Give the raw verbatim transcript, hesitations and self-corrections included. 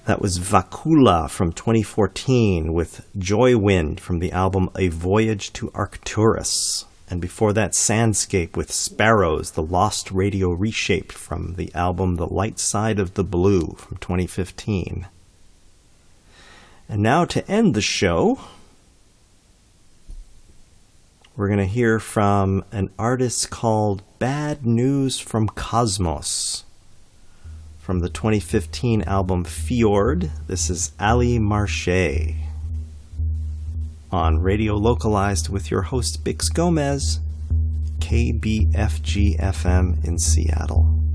That was Vakula from twenty fourteen with Joy Wind from the album A Voyage to Arcturus. And before that, Sandscape with Sparrows, the Lost Radio Reshape from the album The Light Side of the Blue from twenty fifteen. And now to end the show, we're going to hear from an artist called Bad News from Cosmos. From the twenty fifteen album Fjord, this is Ali Marche. On Radio Localized with your host Bix Gomez, K B F G F M in Seattle.